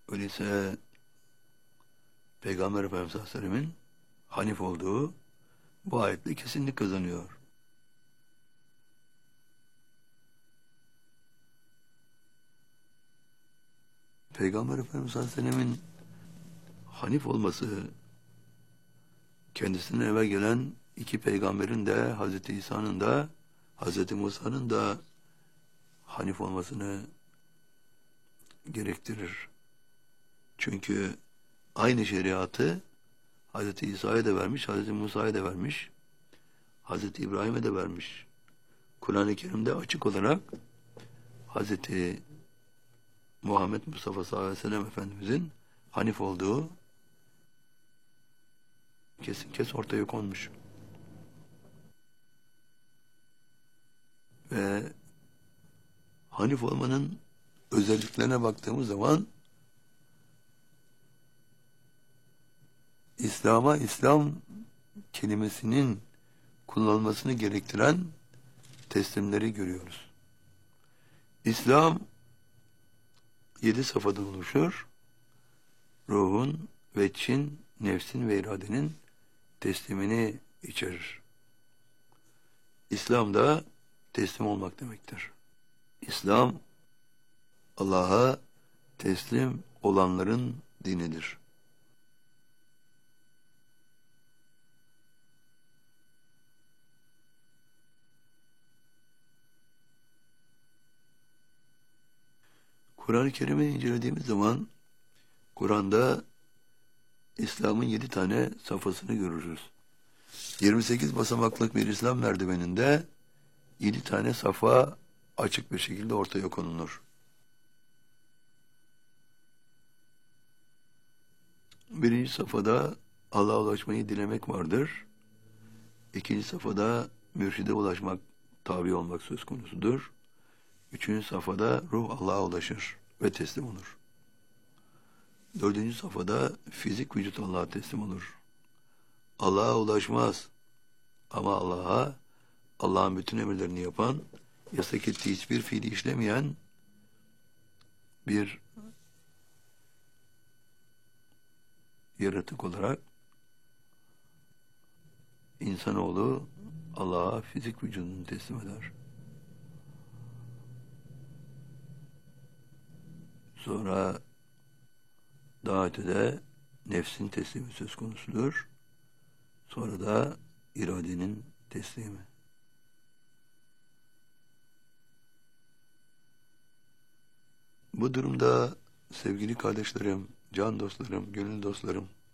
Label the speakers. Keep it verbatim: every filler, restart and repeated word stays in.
Speaker 1: Öyleyse Peygamber Efendimiz sallallahu aleyhi ve sellemin Hanif olduğu bu ayetle kesinlik kazanıyor. Peygamber Efendimiz sallallahu aleyhi ve sellemin Hanif olması, kendisinden evvel gelen iki peygamberin de, Hazreti İsa'nın da, Hazreti Musa'nın da Hanif olmasını gerektirir. Çünkü aynı şeriatı Hazreti İsa'ya da vermiş, Hazreti Musa'ya da vermiş, Hazreti İbrahim'e de vermiş. Kur'an-ı Kerim'de açık olarak Hazreti Muhammed Mustafa sallallahu aleyhi ve sellem Efendimizin Hanif olduğu kesin kes ortaya konmuş. Ve Hanif olmanın özelliklerine baktığımız zaman İslam'a İslam kelimesinin kullanılmasını gerektiren teslimleri görüyoruz. İslam yedi safhadan oluşur. Ruhun, veçin, nefsin ve iradenin teslimini içerir. İslam da teslim olmak demektir. İslam, Allah'a teslim olanların dinidir. Kur'an-ı Kerim'i incelediğimiz zaman Kur'an'da İslam'ın yedi tane safhasını görürüz. yirmi sekiz basamaklık bir İslam merdiveninde yedi tane safa açık bir şekilde ortaya konulur. Birinci safhada Allah'a ulaşmayı dilemek vardır. İkinci safhada mürşide ulaşmak, tabi olmak söz konusudur. Üçüncü safhada ruh Allah'a ulaşır ve teslim olur. Dördüncü safhada fizik vücut Allah'a teslim olur. Allah'a ulaşmaz ama Allah'a, Allah'ın bütün emirlerini yapan, yasak ettiği hiçbir fiili işlemeyen bir yaratık olarak insanoğlu Allah'a fizik vücudunu teslim eder. Sonra daha ötede nefsin teslimi söz konusudur. Sonra da iradenin teslimi. Bu durumda sevgili kardeşlerim, can dostlarım, gönül dostlarım,